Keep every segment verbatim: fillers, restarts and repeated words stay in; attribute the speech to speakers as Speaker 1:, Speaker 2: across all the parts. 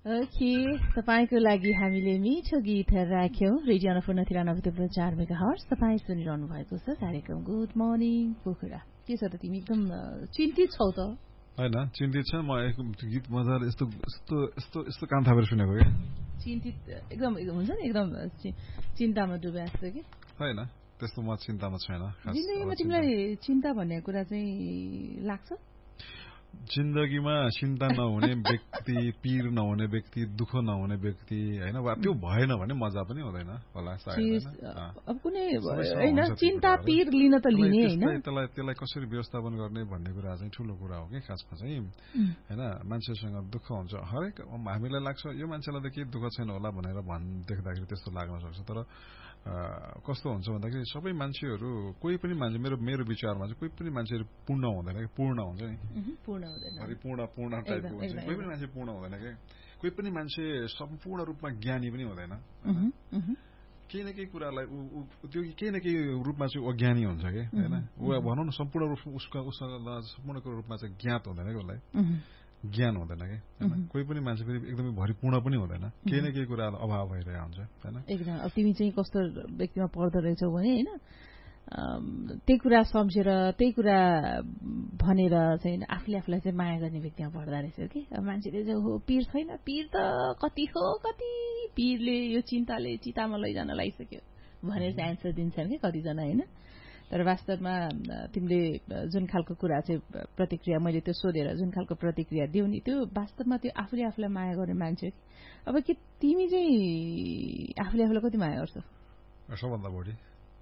Speaker 1: Okay, तपाईको लागि हामीले मिठो गीतहरू राख्यौं। रेडियो अन्नपूर्ण तिरानब्बे दशमलव चार मेगाहर्ट्ज तपाईँ सुनिरहनु भएको छ कार्यक्रम गुड मर्निङ पोखरा। के छ त तिमी एकदम चिन्तित छौ त?
Speaker 2: हैन, चिन्तित छ म। एक गीत मजाले यस्तो यस्तो यस्तो यस्तो कान थापेर सुनेको क्या।
Speaker 1: चिन्तित एकदम हुन्छ नि, एकदम चिन्तामा डुबे जस्तो कि।
Speaker 2: हैन, त्यस्तो म चिन्तामा छैन।
Speaker 1: जिन्दगीमा तिमीलाई चिन्ता भन्ने कुरा चाहिँ लाग्छ?
Speaker 2: जिन्दगीमा चिन्ता नहुने व्यक्ति, पीर नहुने व्यक्ति, दुःख नहुने व्यक्ति हैन, त्यो भएन भने मजा पनि हुँदैन होला सायद।
Speaker 1: अब कुनै हैन चिन्ता पीर लिन त लिने हैन,
Speaker 2: त्यसलाई त्यसलाई कसरी व्यवस्थापन गर्ने भन्ने कुरा चाहिँ ठूलो कुरा हो के खासमा चाहिँ हैन। मान्छेसँग दुःख हुन्छ, हरेक हामीलाई लाग्छ यो मान्छेलाई त केही दुःख छैन होला भनेर भन् देख्दाखेरि त्यस्तो लाग्न सक्छ। तर कस्तो हुन्छ भन्दाखेरि सबै मान्छेहरू, कोही पनि मान्छे मेरो मेरो विचारमा चाहिँ कोही पनि मान्छेहरू पूर्ण हुँदैन कि, पूर्ण हुन्छ नि,
Speaker 1: पूर्ण हुँदैन,
Speaker 2: परिपूर्ण पूर्ण टाइपको हुन्छ। कोही पनि मान्छे पूर्ण हुँदैन के, कोही पनि मान्छे सम्पूर्ण रूपमा ज्ञानी पनि हुँदैन। केही न केही कुरालाई त्यो केही न केही रूपमा चाहिँ अज्ञानी हुन्छ कि हैन। ऊ भनौँ न सम्पूर्ण रूपमा उसको सम्पूर्ण रूपमा चाहिँ ज्ञात हुँदैन कि, उसलाई ज्ञान हुँदैन कि हैन। कोही पनि मान्छे फेरि एकदमै भरिपूर्ण पनि हुँदैन, केही न केही कुरा अभाव भइरहेको हुन्छ हैन।
Speaker 1: एकदम। अब तिमी चाहिँ कस्तो व्यक्तिमा पर्दो रहेछौ भने हैन, त्यही कुरा सम्झेर त्यही कुरा भनेर चाहिँ आफूले आफूलाई चाहिँ माया गर्ने व्यक्तिमा पर्दा रहेछ कि। अब मान्छेले चाहिँ हो पीर छैन, पीर त कति हो कति पीरले यो चिन्ताले चितामा लैजान लागिसक्यो भनेर चाहिँ एन्सर दिन्छन् कि कतिजना हैन। तर वास्तवमा तिमीले जुन खालको कुरा चाहिँ प्रतिक्रिया मैले त्यो सोधेर जुन खालको प्रतिक्रिया दिउ नि, त्यो वास्तवमा त्यो आफूले आफूलाई माया गर्ने मान्छे हो कि। अब के तिमी चाहिँ आफूले आफूलाई कति माया गर्छौ?
Speaker 2: सबभन्दा बढी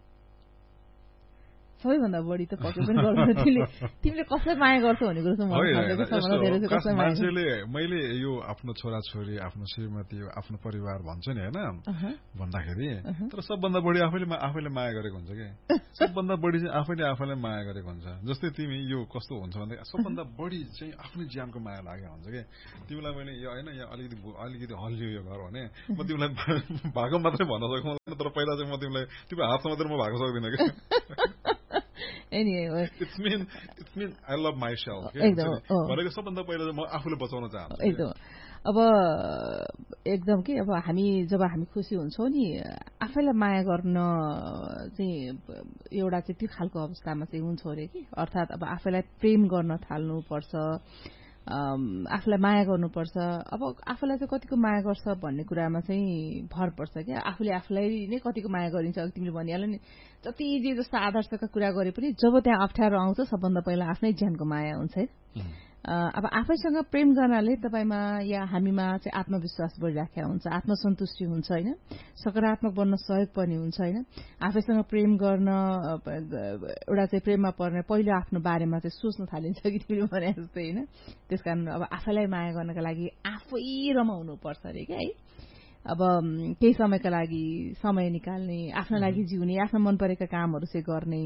Speaker 1: सबैभन्दा बढी त पक्कै पनि गर्दैन। तिमीले तिमीले कसलाई माया गर्छौ भन्ने कुरा चाहिँ मलाई थाहा छैन।
Speaker 2: मान्छेले मैले यो आफ्नो छोराछोरी, आफ्नो श्रीमती, आफ्नो परिवार भन्छ नि हैन भन्दाखेरि, तर सबभन्दा बढी आफैले आफैले माया गरेको हुन्छ के। सबभन्दा बढी चाहिँ आफैले आफैलाई माया गरेको हुन्छ। जस्तै तिमी यो कस्तो हुन्छ भने सबभन्दा बढी चाहिँ आफ्नो ज्यानको माया लागेको हुन्छ के। तिमीलाई मैले यो हैन यहाँ अलिकति अलिकति हल्लियो यो घर भने म तिमीलाई भागो मात्रै भन्न सक्छु, तर पहिला चाहिँ म तिमीलाई तिम्रो हातमा मात्रै म भाग्न सक्दिनँ के।
Speaker 1: Anyway,
Speaker 2: it's mean it's mean I love myself. भनेको सबभन्दा पहिला म आफूले बचाउन चाहन्छु।
Speaker 1: एकदम। अब एकदम के, अब हामी जब हामी खुसी हुन्छौँ नि, आफैलाई माया गर्न चाहिँ एउटा चाहिँ त्यो खालको अवस्थामा चाहिँ हुन्छ अरे कि। अर्थात् अब आफैलाई प्रेम गर्न थाल्नुपर्छ, आफूलाई माया गर्नुपर्छ। अब आफूलाई चाहिँ कतिको माया गर्छ भन्ने कुरामा चाहिँ भर पर्छ क्या। आफूले आफूलाई नै कतिको माया गरिन्छ, तिमीले भनिहाल्यो नि, जति जे जस्तो आदर्शका कुरा गरे पनि जब त्यहाँ अप्ठ्यारो आउँछ सबभन्दा पहिला आफ्नै ज्यानको माया हुन्छ है। अब आफैसँग प्रेम गर्नाले तपाईँमा या हामीमा चाहिँ आत्मविश्वास बढिराखेको हुन्छ, आत्मसन्तुष्टि हुन्छ होइन, सकारात्मक बन्न सहयोग पनि हुन्छ होइन। आफैसँग प्रेम गर्न एउटा चाहिँ प्रेममा पर्ने पहिलो आफ्नो बारेमा चाहिँ सोच्न थालिन्छ कि तिमीले भने जस्तै होइन। त्यस कारण अब आफैलाई माया गर्नका लागि आफै रमाउनु पर्छ अरे क्या है। अब केही समयका लागि समय निकाल्ने, आफ्नो लागि जिउने, आफ्नो मन परेका कामहरू चाहिँ गर्ने,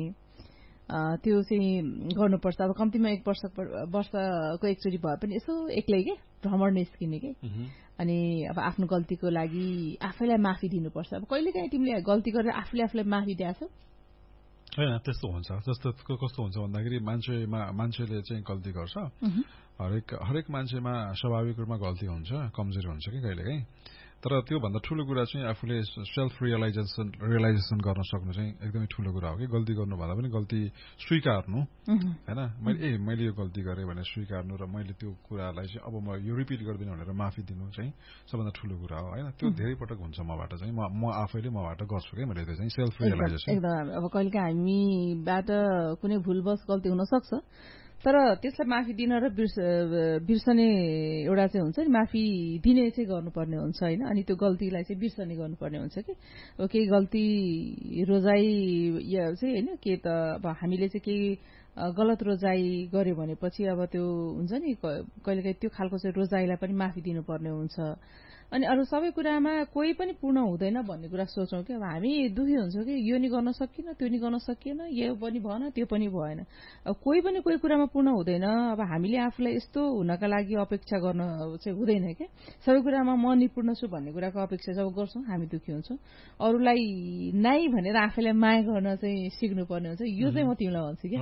Speaker 1: त्यो चाहिँ गर्नुपर्छ। अब कम्तीमा एक वर्ष वर्षको एकचोटि भए पनि यसो एक्लै के भ्रमण निस्किने के। अनि अब आफ्नो गल्तीको लागि आफैलाई माफी दिनुपर्छ। अब कहिलेकाहीँ तिमीले गल्ती गरेर आफूले आफूलाई माफी दिएछौ?
Speaker 2: होइन, त्यस्तो हुन्छ। जस्तो कस्तो हुन्छ भन्दाखेरि मान्छेमा मान्छेले चाहिँ गल्ती गर्छ, हरेक हरेक मान्छेमा स्वाभाविक रूपमा गल्ती हुन्छ, कमजोरी हुन्छ कि कहिलेकाहीँ। तर त्योभन्दा ठूलो कुरा चाहिँ आफूले सेल्फ रियलाइजेसन रियलाइजेसन गर्न सक्नु चाहिँ एकदमै ठूलो कुरा हो कि। गल्ती गर्नुभन्दा पनि गल्ती स्वीकार्नु हैन, मैले ए मैले यो गल्ती गरेँ भनेर स्वीकार्नु र मैले त्यो कुरालाई चाहिँ अब म यो रिपिट गर्दिनँ भनेर माफी दिनु चाहिँ सबभन्दा ठूलो कुरा हो हैन। त्यो धेरै पटक हुन्छ मबाट चाहिँ, म म आफैले मबाट गर्छु के मैले त्यो चाहिँ सेल्फ रियलाइजेसन।
Speaker 1: एकदम। अब कहिलेकाहीँ हामीबाट कुनै भुलवश गल्ती हुन सक्छ, तर त्यसलाई माफी दिन र बिर्सने एउटा चाहिँ हुन्छ नि, माफी दिने चाहिँ गर्नुपर्ने हुन्छ होइन। अनि त्यो गल्तीलाई चाहिँ बिर्सने गर्नुपर्ने हुन्छ कि। अब केही गल्ती रोजाइ या चाहिँ होइन के त अब हामीले चाहिँ केही गलत रोजाइ गर्यो भनेपछि अब त्यो हुन्छ नि कहिलेकाहीँ त्यो खालको चाहिँ रोजाइलाई पनि माफी दिनुपर्ने हुन्छ। अनि अरू सबै कुरामा कोही पनि पूर्ण हुँदैन भन्ने कुरा सोचौँ कि। अब हामी दुखी हुन्छौँ कि यो नि गर्न सकिएन, त्यो नि गर्न सकिएन, यो पनि भएन, त्यो पनि भएन। अब कोही पनि कोही कुरामा पूर्ण हुँदैन। अब हामीले आफूलाई यस्तो हुनका लागि अपेक्षा गर्न चाहिँ हुँदैन क्या। सबै कुरामा म निपुण छु भन्ने कुराको अपेक्षा जब गर्छौँ हामी दुखी हुन्छौँ। अरूलाई नाइ भनेर आफैलाई माया गर्न चाहिँ सिक्नुपर्ने हुन्छ। यो चाहिँ म तिमीलाई भन्छु क्या।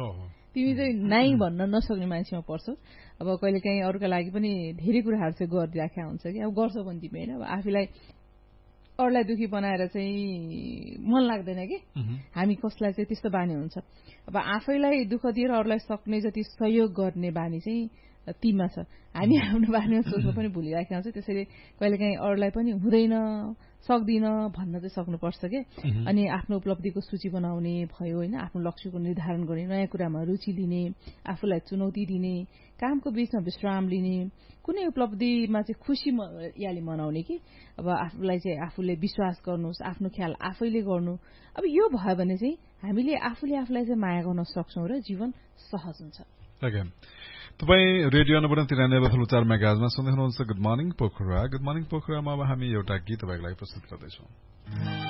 Speaker 1: तिमी चाहिँ नाइ भन्न नसक्ने मान्छेमा पर्छौ। अब कहिलेकाहीँ अरूका लागि पनि धेरै कुराहरू चाहिँ गरिराखेका हुन्छ कि अब गर्छौ भने तिमी होइन। अब आफूलाई अरूलाई दुखी बनाएर चाहिँ मन लाग्दैन कि हामी कसलाई चाहिँ त्यस्तो बानी हुन्छ। अब आफैलाई दुःख दिएर अरूलाई सक्ने जति सहयोग गर्ने बानी चाहिँ तिमीमा छ। हामी आफ्नो बानीमा सोच्नु पनि भुलिराखेका हुन्छ। त्यसैले कहिलेकाहीँ अरूलाई पनि हुँदैन सक्दिन भन्न चाहिँ सक्नुपर्छ के। अनि आफ्नो उपलब्धिको सूची बनाउने भयो होइन, आफ्नो लक्ष्यको निर्धारण गर्ने, नयाँ कुरामा रुचि लिने, आफूलाई चुनौती दिने, कामको बीचमा विश्राम लिने, कुनै उपलब्धिमा चाहिँ खुसी याली मनाउने कि अब आफूलाई चाहिँ आफूले विश्वास गर्नुहोस्, आफ्नो ख्याल आफैले गर्नु। अब यो भयो भने चाहिँ हामीले आफूले आफूलाई चाहिँ माया गर्न सक्छौँ र जीवन सहज हुन्छ।
Speaker 2: तपाईँ रेडियो नब्बे तिरानब्बे दशमलव चार मेगाहर्जमा सुन्दै हुनुहुन्छ good morning Pokhara. Good morning पोखरामा अब हामी एउटा गीत तपाईँको लागि प्रस्तुत गर्दैछौँ।